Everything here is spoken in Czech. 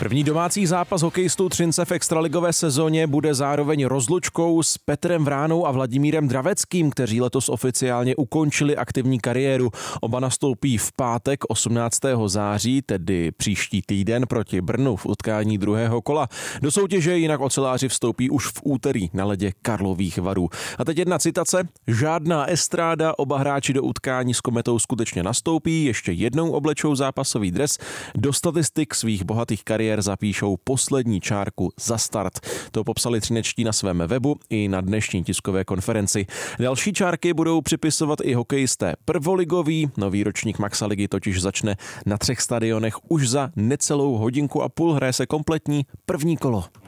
První domácí zápas hokejistů Třince v extraligové sezóně bude zároveň rozlučkou s Petrem Vránou a Vladimírem Draveckým, kteří letos oficiálně ukončili aktivní kariéru. Oba nastoupí v pátek 18. září, tedy příští týden proti Brnu v utkání druhého kola. Do soutěže jinak oceláři vstoupí už v úterý na ledě Karlových Varů. A teď jedna citace. Žádná estráda, oba hráči do utkání s Kometou skutečně nastoupí, ještě jednou oblečou zápasový dres, do statistik svých bohatých kariér zapíšou poslední čárku za start. To popsali třinečtí na svém webu i na dnešní tiskové konferenci. Další čárky budou připisovat i hokejisté prvoligoví. Nový ročník Maxaligy totiž začne na 3 stadionech už za necelou hodinku a půl. Hraje se kompletní první kolo.